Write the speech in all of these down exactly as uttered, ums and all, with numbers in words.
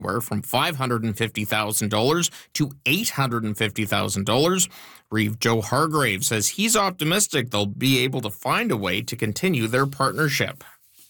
anywhere from five hundred fifty thousand dollars to eight hundred fifty thousand dollars. Reeve Joe Hargrave says he's optimistic they'll be able to find a way to continue their partnership.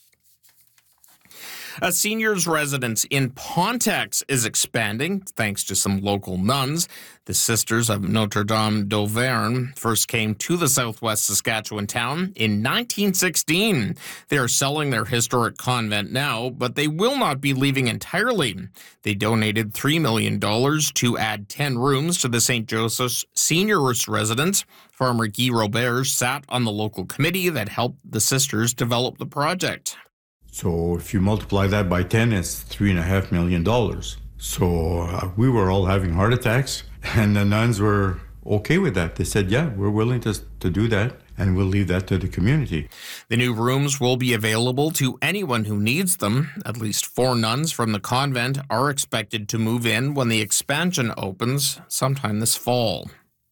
A seniors' residence in Pontex is expanding thanks to some local nuns. The Sisters of Notre Dame d'Auvergne first came to the southwest Saskatchewan town in nineteen sixteen. They are selling their historic convent now, but they will not be leaving entirely. They donated three million dollars to add ten rooms to the Saint Joseph's seniors' residence. Farmer Guy Robert sat on the local committee that helped the sisters develop the project. So if you multiply that by ten, it's three and a half million dollars. So uh, we were all having heart attacks, and the nuns were okay with that. They said, yeah, we're willing to, to do that, and we'll leave that to the community. The new rooms will be available to anyone who needs them. At least four nuns from the convent are expected to move in when the expansion opens sometime this fall.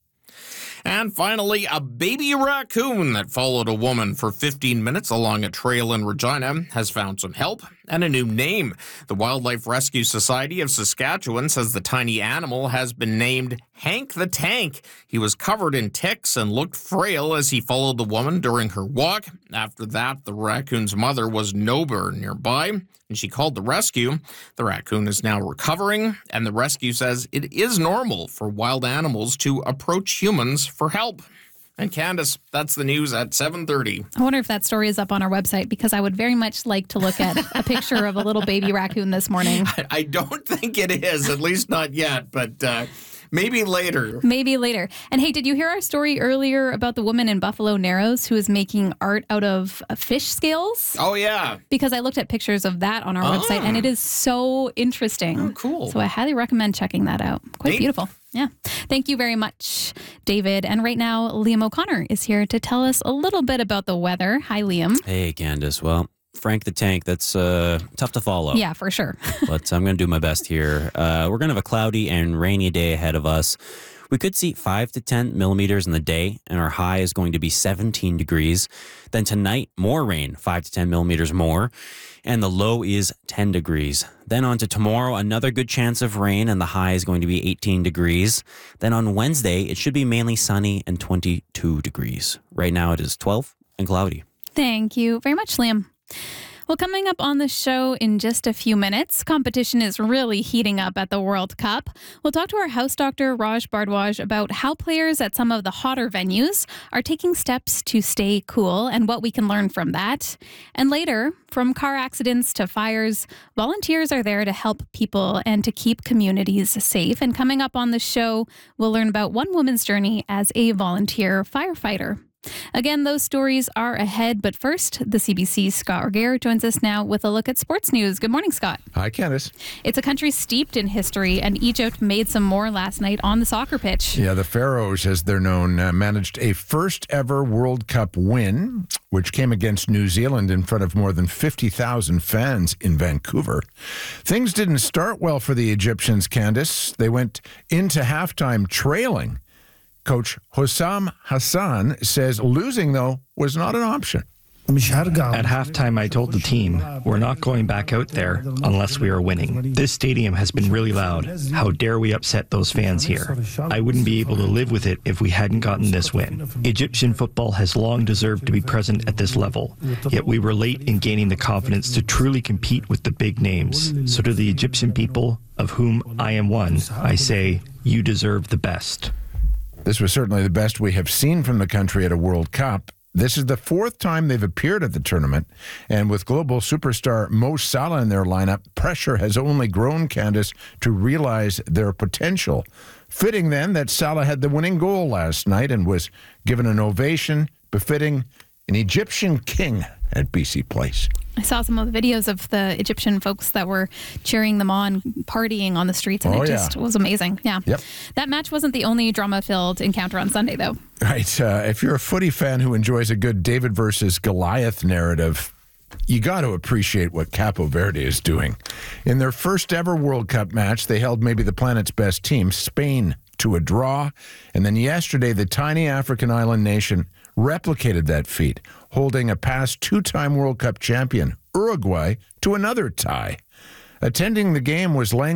And finally, a baby raccoon that followed a woman for fifteen minutes along a trail in Regina has found some help and a new name. The Wildlife Rescue Society of Saskatchewan says the tiny animal has been named Hank the Tank. He was covered in ticks and looked frail as he followed the woman during her walk. After that, the raccoon's mother was nowhere nearby, and she called the rescue. The raccoon is now recovering, and the rescue says it is normal for wild animals to approach humans for help. And Candace, that's the news at seven thirty. I wonder if that story is up on our website, because I would very much like to look at a picture of a little baby raccoon this morning. I, I don't think it is, at least not yet, but uh, maybe later. Maybe later. And hey, did you hear our story earlier about the woman in Buffalo Narrows who is making art out of uh, fish scales? Oh, yeah. Because I looked at pictures of that on our oh. website, and it is so interesting. Oh, cool. So I highly recommend checking that out. Quite Neat. Beautiful. Yeah. Thank you very much, David. And right now, Liam O'Connor is here to tell us a little bit about the weather. Hi, Liam. Hey, Candace. Well, Frank the Tank, that's uh, tough to follow. Yeah, for sure. But I'm going to do my best here. Uh, we're going to have a cloudy and rainy day ahead of us. We could see five to ten millimeters in the day, and our high is going to be seventeen degrees. Then tonight, more rain, five to ten millimeters more, and the low is ten degrees. Then on to tomorrow, another good chance of rain, and the high is going to be eighteen degrees. Then on Wednesday, it should be mainly sunny and twenty-two degrees. Right now, it is twelve and cloudy. Thank you very much, Liam. Well, coming up on the show in just a few minutes, competition is really heating up at the World Cup. We'll talk to our house doctor, Raj Bardwaj, about how players at some of the hotter venues are taking steps to stay cool and what we can learn from that. And later, from car accidents to fires, volunteers are there to help people and to keep communities safe. And coming up on the show, we'll learn about one woman's journey as a volunteer firefighter. Again, those stories are ahead, but first, the C B C's Scott Regehr joins us now with a look at sports news. Good morning, Scott. Hi, Candace. It's a country steeped in history, and Egypt made some more last night on the soccer pitch. Yeah, the Pharaohs, as they're known, uh, managed a first-ever World Cup win, which came against New Zealand in front of more than fifty thousand fans in Vancouver. Things didn't start well for the Egyptians, Candace. They went into halftime trailing. Coach Hossam Hassan says losing, though, was not an option. At halftime, I told the team, we're not going back out there unless we are winning. This stadium has been really loud. How dare we upset those fans here? I wouldn't be able to live with it if we hadn't gotten this win. Egyptian football has long deserved to be present at this level, yet we were late in gaining the confidence to truly compete with the big names. So to the Egyptian people, of whom I am one, I say, you deserve the best. This was certainly the best we have seen from the country at a World Cup. This is the fourth time they've appeared at the tournament, and with global superstar Mo Salah in their lineup, pressure has only grown, Candace, to realize their potential. Fitting then that Salah had the winning goal last night and was given an ovation befitting an Egyptian king at B C Place. I saw some of the videos of the Egyptian folks that were cheering them on, partying on the streets, and oh, it just yeah. was amazing. Yeah. Yep. That match wasn't the only drama-filled encounter on Sunday, though. Right. Uh, if you're a footy fan who enjoys a good David versus Goliath narrative, you got to appreciate what Capo Verde is doing. In their first ever World Cup match, they held maybe the planet's best team, Spain, to a draw. And then yesterday, the tiny African island nation replicated that feat, holding a past two-time World Cup champion, Uruguay, to another tie. Attending the game was Lang